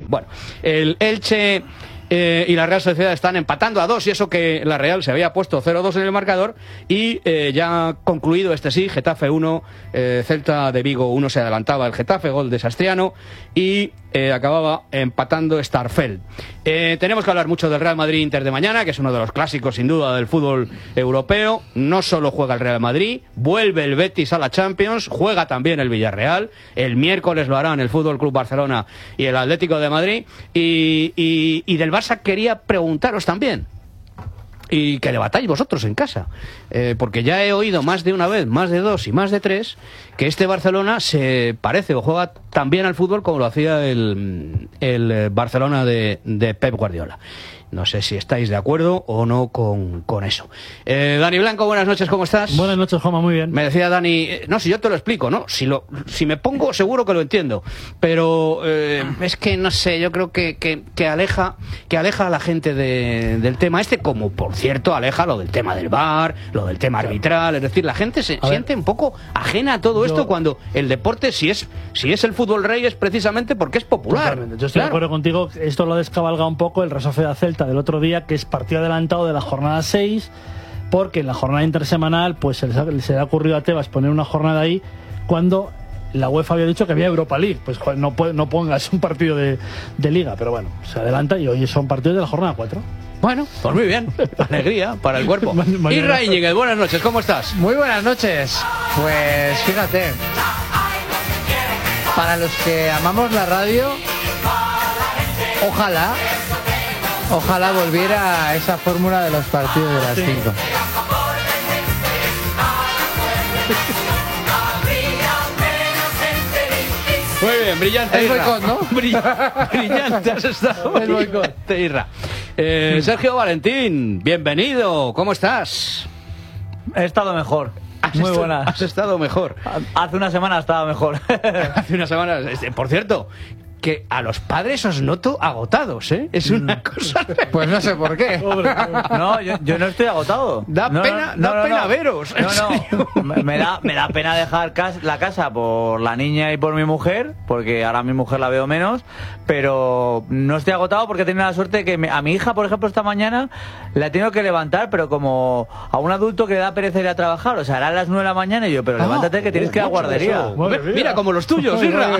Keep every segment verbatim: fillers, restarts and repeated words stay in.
Bueno, el Elche eh, y la Real Sociedad están empatando a dos, y eso que la Real se había puesto cero dos en el marcador, y eh, ya concluido este sí, Getafe uno, eh, Celta de Vigo uno, se adelantaba el Getafe, gol de Sastriano, y eh, acababa empatando Starfelt. Eh, tenemos que hablar mucho del Real Madrid-Inter de mañana, que es uno de los clásicos sin duda del fútbol europeo. No solo juega el Real Madrid, vuelve el Betis a la Champions, juega también el Villarreal, el miércoles lo harán el Fútbol Club Barcelona y el Atlético de Madrid, y, y, y del Barça quería preguntaros también, y que debatáis vosotros en casa, eh, porque ya he oído más de una vez, más de dos y más de tres, que este Barcelona se parece o juega tan bien al fútbol como lo hacía el, el Barcelona de, de Pep Guardiola. No sé si estáis de acuerdo o no con, con eso. Eh, Dani Blanco, buenas noches, ¿cómo estás? Buenas noches, Juanma, muy bien. Me decía Dani, eh, no, si yo te lo explico, ¿no? Si, lo, si me pongo, seguro que lo entiendo. Pero eh, es que, no sé, yo creo que, que, que, aleja, que aleja a la gente de, del tema este, como, por cierto, aleja lo del tema del V A R, lo del tema arbitral. Es decir, la gente se a siente ver, un poco ajena a todo yo, esto, cuando el deporte, si es, si es el fútbol rey, es precisamente porque es popular. Totalmente. Yo estoy claro. de acuerdo contigo. Esto lo descabalga un poco el Real Sociedad Celta del otro día, que es partido adelantado de la jornada seis, porque en la jornada intersemanal pues se le, se le ha ocurrido a Tebas poner una jornada ahí cuando la UEFA había dicho que había Europa League. Pues joder, no, no pongas un partido de, de liga, pero bueno, se adelanta y hoy son partidos de la jornada cuatro. Bueno, pues muy bien, alegría para el cuerpo. Isra Íñiguez, buenas noches, ¿cómo estás? Muy buenas noches. Pues fíjate, para los que amamos la radio, ojalá Ojalá volviera a esa fórmula de los partidos de las cinco. Muy bien, brillante. Es boicot, ¿no? Brillante has estado. Es boicot, Irra. Eh, Sergio Valentín, bienvenido. ¿Cómo estás? He estado mejor. Muy estado, buenas. Has estado mejor. Hace una semana estaba mejor. Hace una semana. Por cierto, que a los padres os noto agotados, ¿eh? Es una cosa... Pues no sé por qué. No, yo, yo no estoy agotado. Da no, pena, no, da no, pena no. veros. No, no, me, me da, me da pena dejar cas la casa por la niña y por mi mujer, porque ahora mi mujer la veo menos, pero no estoy agotado porque he tenido la suerte que me, a mi hija, por ejemplo, esta mañana la he tenido que levantar, pero como a un adulto que le da pereza ir a trabajar, o sea, era a las nueve de la mañana y yo, pero oh, levántate que tienes oh, que ir a la guardería. Mira, mira, como los tuyos, Irra.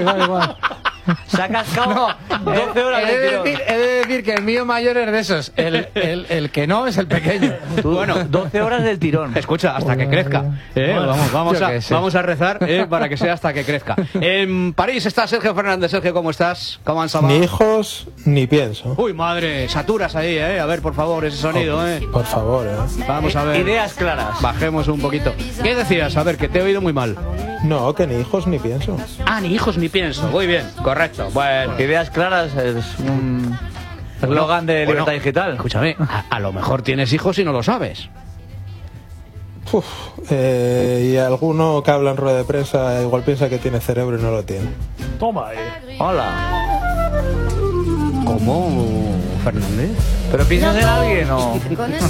Se ha cascado no, doce horas he, de de decir, he de decir que el mío mayor es de esos. El, el, el que no es el pequeño. Tú, bueno, doce horas del tirón. Escucha, hasta que crezca. ¿eh? Bueno, vamos, vamos, a, vamos a rezar ¿eh? para que sea hasta que crezca. En París está Sergio Fernández. Sergio, ¿cómo estás? ¿Cómo han Ni hijos ni pienso. Uy, madre, saturas ahí, ¿eh? A ver, por favor, ese sonido, ¿eh? Por favor, ¿eh? Vamos a ver. Ideas claras. Bajemos un poquito. ¿Qué decías? A ver, que te he oído muy mal. No, que ni hijos ni pienso. Ah, ni hijos ni pienso. Muy bien, correcto. Bueno. Ideas claras es un eslogan de Libertad bueno, Digital. Escúchame, a, a lo mejor tienes hijos y no lo sabes. Uf, eh, y alguno que habla en rueda de prensa igual piensa que tiene cerebro y no lo tiene. Toma, eh. Hola. ¿Cómo, Fernández? ¿Pero piensas en alguien o...?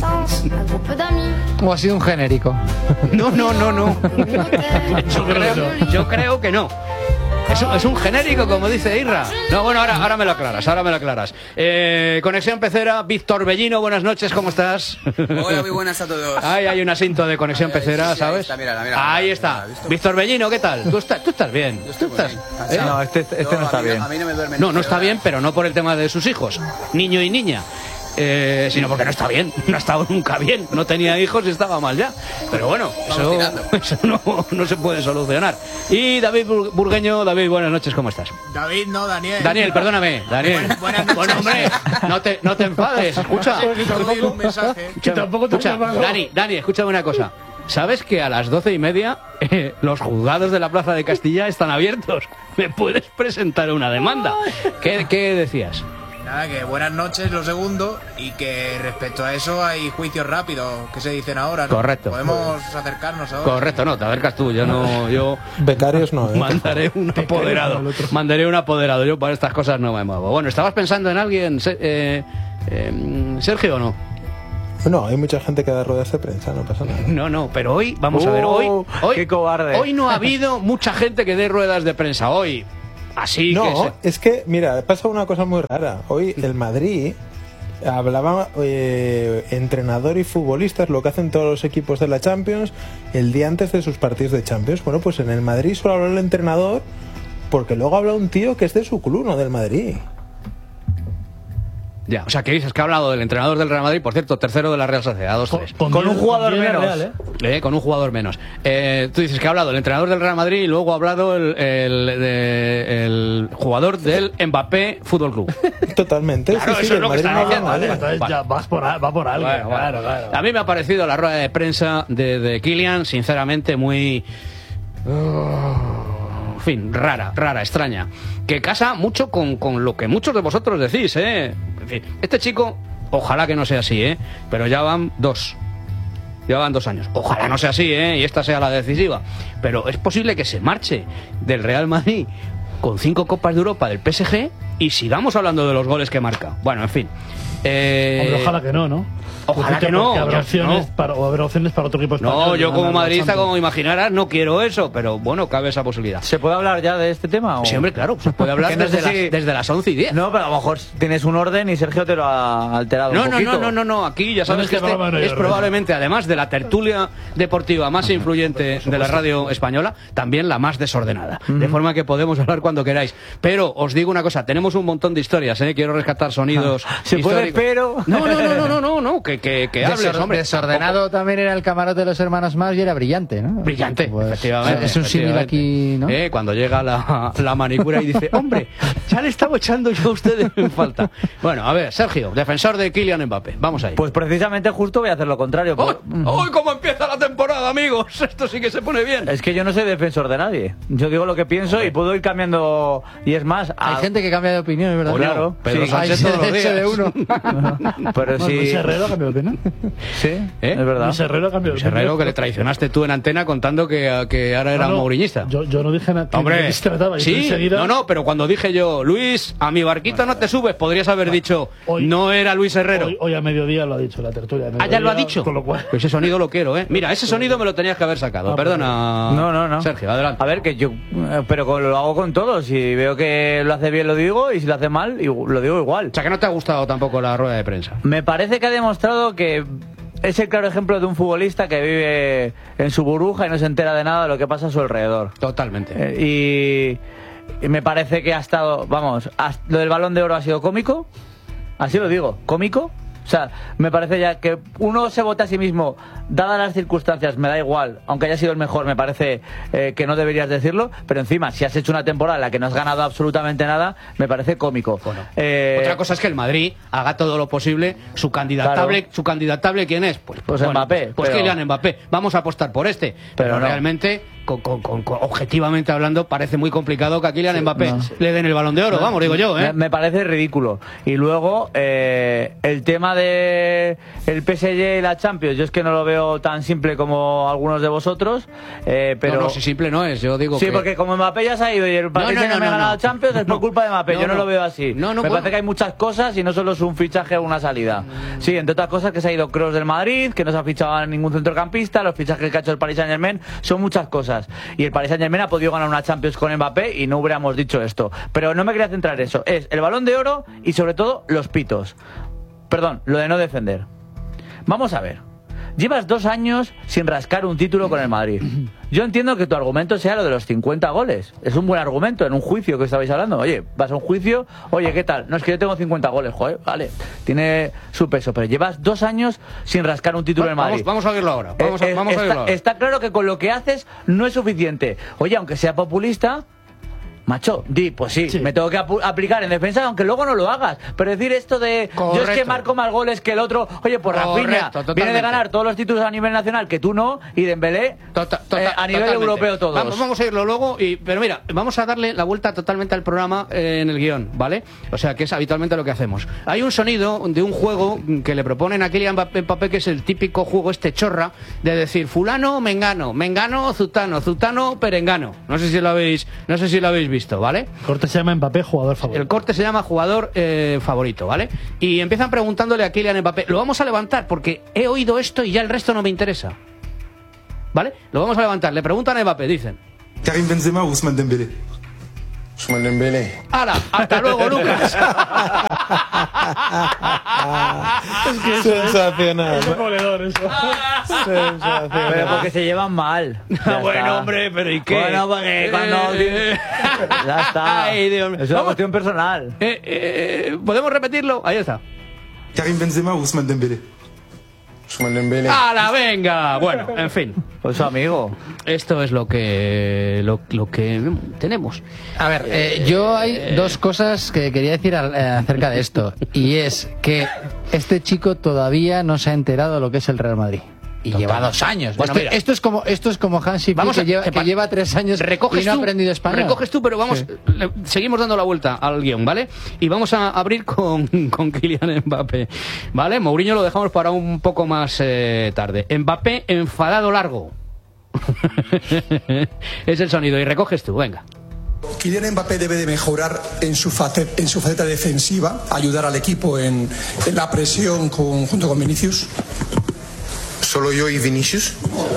¿O ha sido un genérico? No, no, no, no. yo, creo, yo creo que no. Es un, es un genérico, como dice Irra. No, bueno, ahora, ahora me lo aclaras, ahora me lo aclaras. Eh, Conexión Pecera, Víctor Bellino, buenas noches, ¿cómo estás? Hola, muy buenas a todos. Ahí hay un asinto de Conexión Pecera, ¿sabes? Ahí está, mírala, mírala, ahí está. Víctor Bellino, ¿qué tal? ¿Tú, está, tú estás bien? Yo estoy ¿Tú estás? bien. ¿Eh? No, este, este no, no está bien. No, a mí no me duerme. No, no está bien, pero no por el tema de sus hijos, niño y niña. Eh, sino porque no está bien, no ha estado nunca bien, no tenía hijos y estaba mal ya. Pero bueno, eso, eso no, no se puede solucionar. Y David Burgueño, David, buenas noches, ¿cómo estás? David, no, Daniel. Daniel, perdóname, Daniel. Buenas, buenas noches. Bueno, hombre, no te, no te enfades, escucha. Un mensaje. Que tampoco te escucha, Dani, Dani, escúchame una cosa. ¿Sabes que a las doce y media eh, los juzgados de la Plaza de Castilla están abiertos? ¿Me puedes presentar una demanda? ¿Qué, qué decías? Nada, que buenas noches, lo segundo, y que respecto a eso hay juicios rápidos que se dicen ahora, ¿no? Correcto. Podemos acercarnos ahora. Correcto, no, te acercas tú, yo no, yo... Becarios no, ¿eh? Mandaré un apoderado, mandaré un apoderado, yo para estas cosas no me muevo. Bueno, ¿estabas pensando en alguien, eh, eh, Sergio, o no? No, hay mucha gente que da ruedas de prensa, no pasa nada. No, no, pero hoy, vamos uh, a ver, hoy, hoy, qué cobarde. Hoy no ha habido mucha gente que dé ruedas de prensa, hoy... así no, que... Se... es que, mira, pasa una cosa muy rara. Hoy el Madrid... Hablaba eh, entrenador y futbolistas, lo que hacen todos los equipos de la Champions el día antes de sus partidos de Champions. Bueno, pues en el Madrid solo habla el entrenador, porque luego habla un tío que es de su club, no del Madrid. Ya, o sea, que dices que ha hablado del entrenador del Real Madrid, por cierto, tercero de la Real Sociedad, dos tres. Con, Con un jugador con menos. Real, ¿eh? Eh, con un jugador menos. Eh, tú dices que ha hablado el entrenador del Real Madrid y luego ha hablado el, el, de, el jugador del Mbappé Fútbol Club. Totalmente. Claro, sí, sí, eso es el lo que Madrid está no habla diciendo, mal, ¿eh? ¿eh? Entonces Vale. ya vas por, a- va por alguien, Bueno, bueno. claro, claro. A mí me ha parecido la rueda de prensa de, de Kylian, sinceramente, muy... En fin, rara, rara, extraña. Que casa mucho con, con lo que muchos de vosotros decís, ¿eh? En fin, este chico, ojalá que no sea así, ¿eh? Pero ya van dos. Ya van dos años. Ojalá no sea así, ¿eh? Y esta sea la decisiva. Pero es posible que se marche del Real Madrid con cinco Copas de Europa del P S G y sigamos hablando de los goles que marca. Bueno, en fin. Eh... Hombre, ojalá que no, ¿no? Ojalá Porque que no, habrá yo- opciones no. para, o habrá opciones para otro equipo español. No, de yo como ganar la madridista, Champions. como imaginarás, no quiero eso, pero bueno, cabe esa posibilidad. ¿Se puede hablar ya de este tema? O... Sí, hombre, claro, se puede hablar Que no desde, sé si- las, desde las once y diez. No, pero a lo mejor tienes un orden y Sergio te lo ha alterado No, un no, poquito. no, no, no, no, aquí ya sabes En que este este programa no hay es orden. probablemente, además de la tertulia deportiva más influyente de la radio española, también la más desordenada. De forma que podemos hablar cuando queráis. Pero os digo una cosa, tenemos un montón de historias, ¿eh? Quiero rescatar sonidos Se puede, históricos. pero... No, no, no, no, no, no, no, que, que, que hables, Desor- hombre. Desordenado también era el camarote de los hermanos Marx y era brillante, ¿no? Brillante, Pues, efectivamente. es un símil efectivamente. aquí, ¿no? Eh, cuando llega la, la manicura y dice, hombre, ya le estaba echando yo a ustedes en falta. Bueno, a ver, Sergio, defensor de Kylian Mbappé, vamos ahí. Pues precisamente justo voy a hacer lo contrario. ¡Oh! por- ¡Uy, cómo empieza la temporada, amigos! Esto sí que se pone bien. Es que yo no soy defensor de nadie. Yo digo lo que pienso y puedo ir cambiando. Y es más, Hay a- gente que cambia de opinión, es verdad. Coño, claro, Pedro sí. Sánchez Hay todos los derecho días. de uno. pero Bueno, sí. Luis Herrero ha cambiado de opinión. Sí, ¿Eh? es verdad. Luis Herrero ha cambiado de Luis opinión. Herrero, que le traicionaste tú en antena contando que, que ahora era No, no, mauriñista. Yo, yo no dije nada. que Hombre, no se trataba, yo sí, enseguida- no, no, pero cuando dije yo, Luis, a mi barquito no te subes, podrías haber dicho, Hoy- no era Luis Herrero. Hoy, hoy a mediodía lo ha dicho la tertulia. Ah, ya lo ha dicho. Con lo cual... Pues ese sonido lo quiero, ¿eh? Mira, ese sonido me lo tenías que haber sacado. Ah, Perdona. No, no, no. Sergio, adelante. A ver, que yo. eh, Pero con- lo hago con todos. Si veo que lo hace bien, lo digo. Y si lo hace mal, igu- lo digo igual. O sea, que no te ha gustado tampoco la rueda de prensa. Me parece que ha demostrado que es el claro ejemplo de un futbolista que vive en su burbuja y no se entera de nada de lo que pasa a su alrededor. Totalmente. Eh, y, y me parece que ha estado, vamos, has- lo del Balón de Oro ha sido cómico, así lo digo, cómico. O sea, me parece ya que uno se vota a sí mismo, dadas las circunstancias, me da igual, aunque haya sido el mejor, me parece eh, que no deberías decirlo, pero encima, si has hecho una temporada en la que no has ganado absolutamente nada, me parece cómico. Bueno, Eh, otra cosa es que el Madrid haga todo lo posible. Su candidatable, Claro. su candidatable, ¿quién es? Pues, Pues Mbappé, Pues pero- Kylian Mbappé. Vamos a apostar por este. Pero, Pero no. realmente, con- con- con- con- objetivamente hablando, parece muy complicado que a Kylian Mbappé no. le den el Balón de Oro. Vamos, digo yo, ¿eh? Me, me parece ridículo. Y luego, eh, el tema de el P S G y la Champions, yo es que no lo veo tan simple como algunos de vosotros, eh, pero... No, no, si simple no es. Yo digo Sí, que... porque como Mbappé ya se ha ido y el Paris no, Saint-Germain no, ha no, ganado no. Champions, es por No. culpa de Mbappé. No, Yo no, no. lo veo así. No, no, me bueno. parece que hay muchas cosas y no solo es un fichaje o una salida. Sí, entre otras cosas que se ha ido Kroos del Madrid, que no se ha fichado a ningún centrocampista, los fichajes que ha hecho el Paris Saint-Germain, son muchas cosas. Y el Paris Saint-Germain ha podido ganar una Champions con Mbappé y no hubiéramos dicho esto. Pero no me quería centrar en eso. Es el Balón de Oro y sobre todo los pitos. Perdón, lo de no defender. Vamos a ver. Llevas dos años sin rascar un título con el Madrid. Yo entiendo que tu argumento sea lo de los cincuenta goles. Es un buen argumento en un juicio que estabais hablando. Oye, vas a un juicio, oye, ¿qué tal? No, es que yo tengo cincuenta goles, joder, vale. Tiene su peso, pero llevas dos años sin rascar un título en el Madrid. Vamos, vamos a oírlo ahora. Vamos a, Eh, eh, vamos a está, oírlo ahora. está claro que con lo que haces no es suficiente. Oye, aunque sea populista... Macho, di, pues sí, Sí. me tengo que apu- aplicar en defensa, aunque luego no lo hagas. Pero decir esto de yo es que Correcto. marco más goles que el otro, oye, pues Correcto, Rafinha totalmente. viene de ganar todos los títulos a nivel nacional que tú no, y Dembélé Tota- tota- eh, a nivel totalmente. europeo todos. Vamos, vamos a irlo luego, y, pero mira, vamos a darle la vuelta totalmente al programa eh, en el guión, ¿vale? O sea, que es habitualmente lo que hacemos. Hay un sonido de un juego que le proponen a Kylian Mbappé, Mbappé, que es el típico juego este chorra, de decir fulano, mengano, mengano, zutano, zutano, perengano. No sé si lo habéis, no sé si lo habéis visto, ¿vale? Corte se llama Mbappé, jugador favorito. El corte se llama jugador eh, favorito, ¿vale? Y empiezan preguntándole a Kylian Mbappé. Lo vamos a levantar porque he oído esto y ya el resto no me interesa. ¿Vale? Lo vamos a levantar. Le preguntan a Mbappé, dicen. Karim Benzema o Ousmane Dembélé? ¡Hala! ¡Hasta luego, Lucas! Es que sensacional. Es demoledor eso. Sensacional. Pero porque se llevan mal. Ya Bueno, está. hombre, pero ¿y qué? Bueno, porque cuando... Eh, Ya está. Ay, Dios mío. Es una Vamos. cuestión personal. Eh, eh, ¿Podemos repetirlo? Ahí está. Karim Benzema o Ousmane Dembélé. ¡Hala, venga! Bueno, en fin. Pues su amigo. Esto es lo que lo, lo que tenemos. A ver, eh, yo hay dos cosas que quería decir al- eh, acerca de esto. Y es que este chico todavía no se ha enterado de lo que es el Real Madrid. Y Total. lleva dos años. Bueno, esto, mira. esto es como esto es como Hansi Flick, Vamos a- que, lleva, que que pa- lleva tres años Recoges y no ha tú, aprendido español. recoges tú, pero vamos, Sí. le- seguimos dando la vuelta al guión, ¿vale? Y vamos a abrir con, con Kylian Mbappé, ¿vale? Mourinho lo dejamos para un poco más eh, tarde. Mbappé enfadado largo. Es el sonido, y recoges tú, venga. Kylian Mbappé debe de mejorar en su, faceta, en su faceta defensiva, ayudar al equipo en, en la presión con, junto con Vinicius. ¿Solo yo y Vinicius?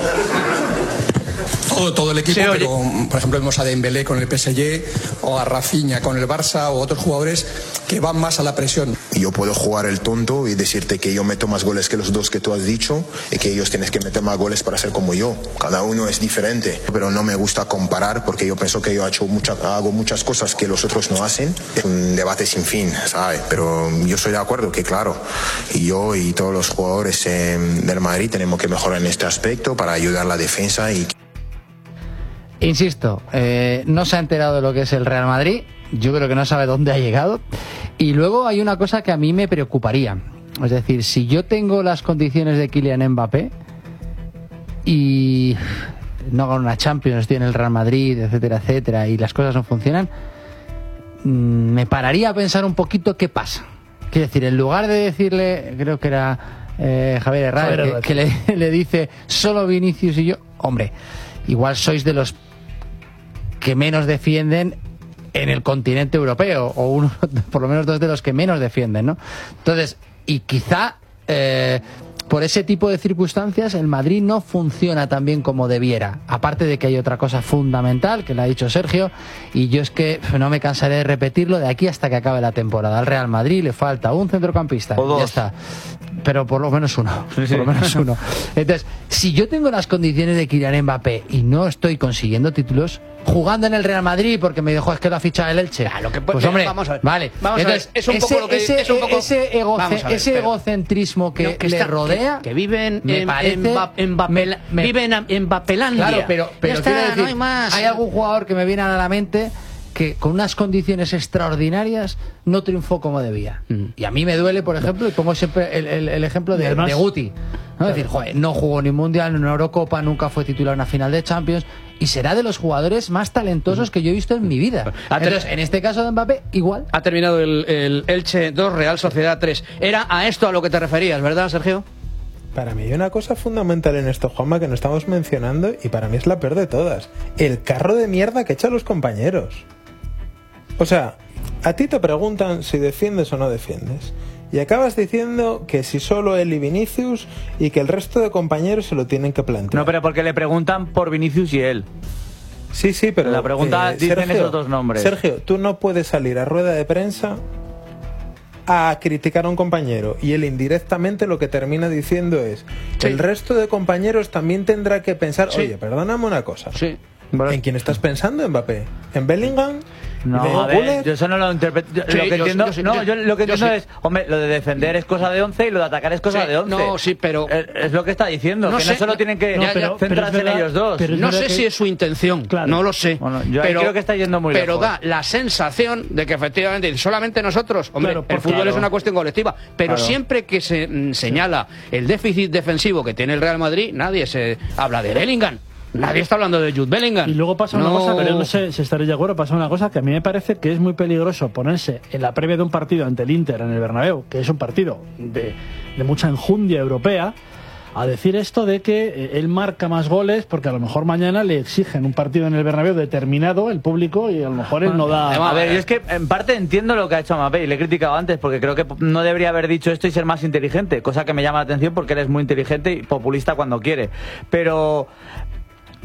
Todo, todo el equipo, Se oye. pero por ejemplo vemos a Dembélé con el P S G o a Rafinha con el Barça o otros jugadores que van más a la presión. Yo puedo jugar el tonto y decirte que yo meto más goles que los dos que tú has dicho y que ellos tienen que meter más goles para ser como yo. Cada uno es diferente, pero no me gusta comparar porque yo pienso que yo he hecho mucha, hago muchas cosas que los otros no hacen. Es un debate sin fin, ¿sabes? Pero yo estoy de acuerdo que, claro, y yo y todos los jugadores eh, del Madrid tenemos que mejorar en este aspecto para ayudar a la defensa y... Insisto, eh, no se ha enterado de lo que es el Real Madrid. Yo creo que no sabe dónde ha llegado. Y luego hay una cosa que a mí me preocuparía. Es decir, si yo tengo las condiciones de Kylian Mbappé y no gano una Champions, estoy en el Real Madrid, etcétera, etcétera, y las cosas no funcionan, mm, me pararía a pensar un poquito qué pasa. Quiero decir, en lugar de decirle, creo que era eh, Javier Herrera, Javier que, Herrera. que le, le dice solo Vinicius y yo, hombre, igual sois de los que menos defienden en el continente europeo, o uno, por lo menos dos de los que menos defienden, ¿no? Entonces, y quizá eh, por ese tipo de circunstancias el Madrid no funciona tan bien como debiera. Aparte de que hay otra cosa fundamental que le ha dicho Sergio, y yo es que no me cansaré de repetirlo de aquí hasta que acabe la temporada. Al Real Madrid le falta un centrocampista, O dos. ya está. Pero por lo menos uno, Sí, sí. por lo menos uno. Entonces, si yo tengo las condiciones de Kylian Mbappé y no estoy consiguiendo títulos, jugando en el Real Madrid porque me dijo es que lo ha fichado el Elche. Ah, lo que puede- Pues hombre, vamos a ver. vale. Vamos a ver. Entonces, Es un poco ese, lo que- ese, es un poco- ese, egoce- Vamos a ver, ese pero- egocentrismo que, No, que le está- rodea, que, que viven me en, parece- en, Mba- en Mbappé- me la- me- viven en, en Mbapelandia. claro, pero, pero Ya está, quiero decir, no hay más. hay algún jugador que me viene a la mente que con unas condiciones extraordinarias no triunfó como debía. Mm. Y a mí me duele, por ejemplo, y pongo siempre el, el- el ejemplo Y de, además- de Guti. ¿no? Es decir, joder, no jugó ni Mundial, ni una Eurocopa, nunca fue titular en una final de Champions, y será de los jugadores más talentosos que yo he visto en mi vida. Ha ter- Entonces, en este caso de Mbappé, igual. Ha terminado el, el Elche dos, Real Sociedad tres. Era a esto a lo que te referías, ¿verdad, Sergio? Para mí hay una cosa fundamental en esto, Juanma, que no estamos mencionando, y para mí es la peor de todas. El carro de mierda que echan los compañeros. O sea, a ti te preguntan si defiendes o no defiendes. Y acabas diciendo que si solo él y Vinicius y que el resto de compañeros se lo tienen que plantear. No, pero porque le preguntan por Vinicius y él. Sí, sí, pero... La pregunta dicen esos dos nombres. Sergio, tú no puedes salir a rueda de prensa a criticar a un compañero y él indirectamente lo que termina diciendo es Sí. el resto de compañeros también tendrá que pensar, Sí. oye, perdóname una cosa. Sí. ¿En quién estás pensando, Mbappé? ¿En Bellingham? No, ¿En a ver, Güler? yo eso no lo interpreto. yo- Sí, lo que yo- entiendo, yo sí, no, yo- yo lo que yo entiendo sí. es, hombre, lo de defender es cosa de once y lo de atacar es cosa Sí, de once. no, sí, pero- Es, es lo que está diciendo, No que sé, no solo no- tienen que no, pero- pero centrarse es verdad- en ellos dos. pero es No verdad sé que- si es su intención, Claro. no lo sé. Bueno, yo ahí creo que está yendo muy Pero lejos. da la sensación de que efectivamente solamente nosotros, hombre, Claro, el porque- fútbol es claro. una cuestión colectiva, pero Claro. siempre que se mm, señala el déficit defensivo que tiene el Real Madrid, nadie se habla de Bellingham. Nadie está hablando de Jude Bellingham. Y luego pasa una No- cosa, pero no sé si estaréis de acuerdo, pasa una cosa que a mí me parece que es muy peligroso ponerse en la previa de un partido ante el Inter en el Bernabéu, que es un partido de, de mucha enjundia europea, a decir esto de que eh, él marca más goles porque a lo mejor mañana le exigen un partido en el Bernabéu determinado el público y a lo mejor él no da... A ver, yo es que en parte entiendo lo que ha hecho Mbappé y le he criticado antes porque creo que no debería haber dicho esto y ser más inteligente, cosa que me llama la atención porque él es muy inteligente y populista cuando quiere. Pero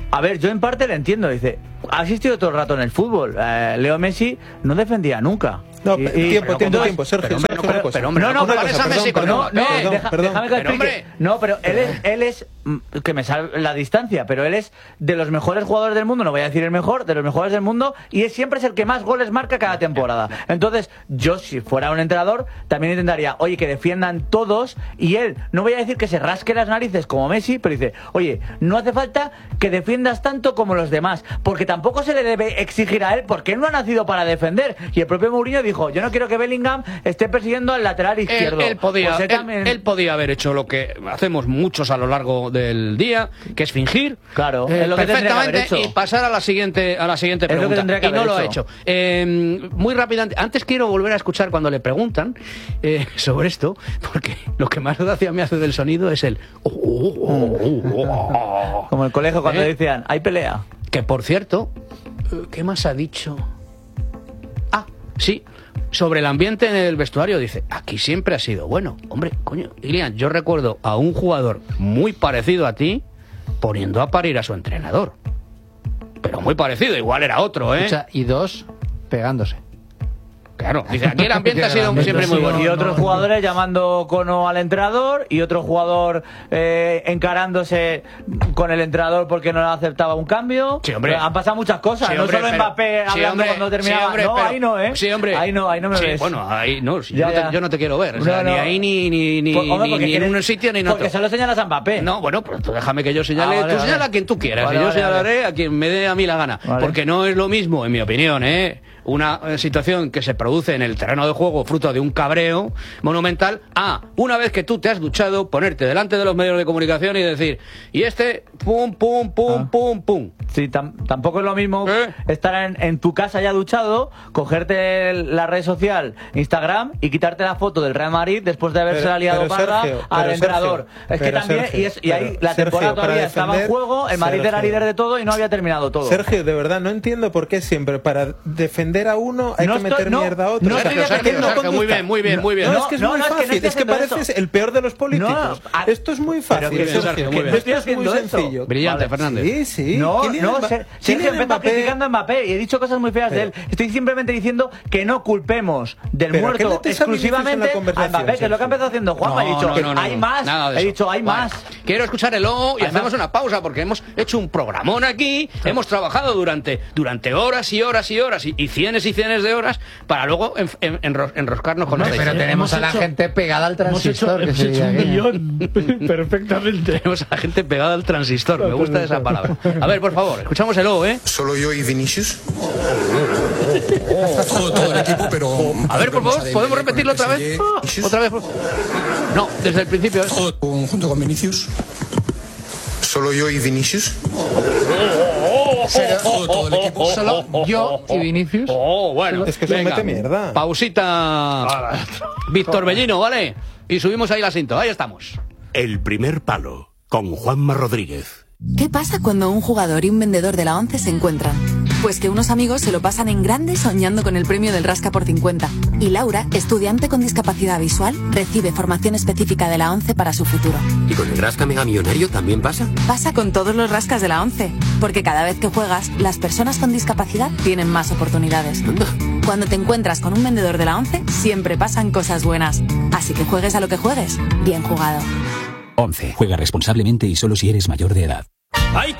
A ver, yo en parte le entiendo. Dice, ha asistido todo el rato en el fútbol. Eh, Leo Messi no defendía nunca. No, Y- pe- y- tiempo, tiempo, entonces- tiempo, Sergio. pero, hombre, Sergio, no, una cosa. pero, hombre, no, no, no pero- compares a Messi con no, un- no, Eh, deja- perdón. déjame que Pero, explique. hombre. No, pero él es, él es mm, que me salve la distancia, pero él es de los mejores jugadores del mundo, no voy a decir el mejor, de los mejores del mundo, y es siempre es el que más goles marca cada temporada. Entonces, yo si fuera un entrenador, también intentaría, oye, que defiendan todos, y él, no voy a decir que se rasque las narices como Messi, pero dice, oye, no hace falta que defiendas tanto como los demás, porque tampoco se le debe exigir a él, porque él no ha nacido para defender. Y el propio Mourinho dijo, yo no quiero que Bellingham esté persiguiendo al lateral Él, izquierdo. él podía, Pues él él- también- él podía haber hecho lo que hacemos muchos a lo largo del día, que es fingir. Claro, eh, es lo que tendría que haber perfectamente hecho. y pasar a la siguiente a la siguiente Es lo que pregunta. tendría que y no haber lo ha hecho. hecho. Eh, muy rápidamente, antes quiero volver a escuchar cuando le preguntan eh, sobre esto, porque lo que más gracia me hace del sonido es el oh, oh, oh, oh, oh. Como el colegio cuando ¿Eh? decían, hay pelea. Que por cierto, eh, ¿qué más ha dicho? Ah, sí, sobre el ambiente en el vestuario, dice, aquí siempre ha sido bueno. Hombre, coño, Ilian, yo recuerdo a un jugador muy parecido a ti poniendo a parir a su entrenador. Pero muy parecido, igual era otro, ¿eh? Escucha, y dos pegándose. Claro, dice, aquí el ambiente ha sido siempre muy bueno. Y otros jugadores llamando cono al entrenador y otro jugador eh, encarándose con el entrenador porque no le aceptaba un cambio. Sí, hombre. Pero han pasado muchas cosas, Sí, no hombre, solo pero- Mbappé sí, hablando hombre, cuando terminaba. sí, hombre, no, pero- ahí no, ¿eh? Sí, hombre. Ahí no, ahí no me Sí, ves. bueno, ahí no, si Ya, yo, no ya. te, yo no te quiero ver. O sea, No, ni no. ahí ni, ni, ni, Pues, hombre, ni- porque ni en quieres- un sitio ni en otro. Porque solo señalas a Mbappé. No, bueno, pues tú déjame que yo señale. Ah, vale, tú vale. señala a quien tú quieras. Vale, y yo vale, señalaré vale. a quien me dé a mí la gana. Vale. Porque no es lo mismo, en mi opinión, ¿eh? Una eh, situación que se produce en el terreno de juego fruto de un cabreo monumental a, una vez que tú te has duchado, ponerte delante de los medios de comunicación y decir, y este, pum, pum, pum, Ah. pum, pum. Sí, tam- tampoco es lo mismo ¿Eh? estar en, en tu casa ya duchado, cogerte el- la red social Instagram y quitarte la foto del Real Madrid después de haberse Pero- liado pero, parda Sergio, al pero, entrenador. Sergio, es que pero, también, Sergio, y, es- y ahí pero, la temporada Sergio, para todavía estaba en defender- juego, el Madrid era Sergio. líder de todo y no había terminado todo. Sergio, de verdad, no entiendo por qué siempre para defender a uno hay No que estoy- meter no, mierda a otro. no O sea, estoy que Sergio, no Sergio, muy conduzca. bien, muy bien, muy bien. No, No, es que es no, muy no, es que no fácil. estoy Es que haciendo pareces eso. el peor de los políticos. No, a- Esto es muy fácil, Pero que- Sergio. Sergio, muy que bien. esto es muy Estoy haciendo sencillo. esto. Brillante, Vale. Fernández. Sí, sí. No, Kylian no, Mba- Ser- Kylian Sergio empezó Mbappé- criticando a Mbappé y he dicho cosas muy feas de él. Pero- Estoy simplemente diciendo que no culpemos del Pero, ¿qué muerto metes a Vinicius en la exclusivamente a conversación, Mbappé, que es lo que ha Sergio? empezado haciendo Juanma. he No, dicho, no, no, no, hay no. más. Nada de He eso. dicho, hay Vale. más. Quiero escuchar el O y Hay hacemos más. una pausa porque hemos hecho un programón aquí. Hemos trabajado durante, durante horas y horas y horas y, y cienes y cienes de horas para luego en- en- enro- enroscarnos con Hombre, noticias. pero tenemos hemos a la hecho- gente pegada al Hemos hecho, transistor. que hemos se hecho diga un aquello. millón perfectamente. Tenemos a la gente pegada al transistor. Me gusta esa palabra. A ver, por favor, escuchamos el O, ¿eh? Solo yo y Vinicius. todo, todo el equipo, pero... A ver, por favor, ¿podemos repetirlo otra vez? Vinicius. Otra vez. por- No, desde el principio. ¿eh? Todo con- junto con Vinicius. Solo yo y Vinicius. Todo, todo el equipo. Solo yo y Vinicius. Oh, bueno. Es que se Venga. mete mierda. Pausita. Víctor Bellino, ¿vale? Y subimos ahí la cinta. Ahí estamos. El primer palo, con Juanma Rodríguez. ¿Qué pasa cuando un jugador y un vendedor de la ONCE se encuentran? Pues que unos amigos se lo pasan en grande soñando con el premio del Rasca por cincuenta. Y Laura, estudiante con discapacidad visual, recibe formación específica de la ONCE para su futuro. ¿Y con el Rasca Mega Millonario también pasa? Pasa con todos los rascas de la ONCE, porque cada vez que juegas, las personas con discapacidad tienen más oportunidades. Anda. Cuando te encuentras con un vendedor de la ONCE, siempre pasan cosas buenas. Así que juegues a lo que juegues, bien jugado. once. Juega responsablemente y solo si eres mayor de edad. ¡Hay